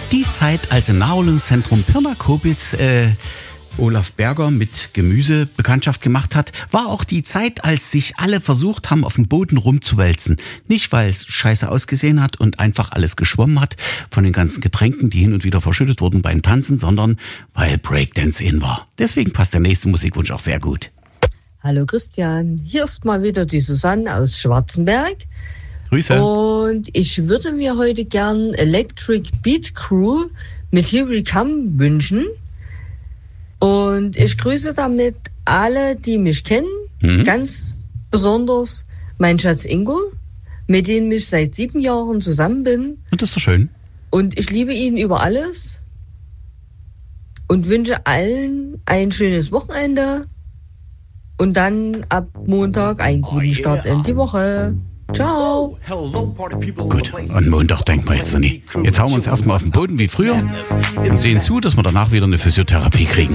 Die Zeit, als im Naherholungszentrum Pirna-Kobitz Olaf Berger mit Gemüse Bekanntschaft gemacht hat, war auch die Zeit, als sich alle versucht haben, auf dem Boden rumzuwälzen. Nicht, weil es scheiße ausgesehen hat und einfach alles geschwommen hat von den ganzen Getränken, die hin und wieder verschüttet wurden beim Tanzen, sondern weil Breakdance in war. Deswegen passt der nächste Musikwunsch auch sehr gut. Hallo Christian, hier ist mal wieder die Susanne aus Schwarzenberg. Grüße. Und ich würde mir heute gern Electric Beat Crew mit Here We Come wünschen. Und ich grüße damit alle, die mich kennen, ganz besonders mein Schatz Ingo, mit dem ich seit 7 Jahren zusammen bin. Und das ist doch schön. Und ich liebe ihn über alles und wünsche allen ein schönes Wochenende und dann ab Montag einen guten Start in die Woche. Ciao. Gut, an Montag denken wir jetzt noch nie. Jetzt hauen wir uns erstmal auf den Boden wie früher und sehen zu, dass wir danach wieder eine Physiotherapie kriegen.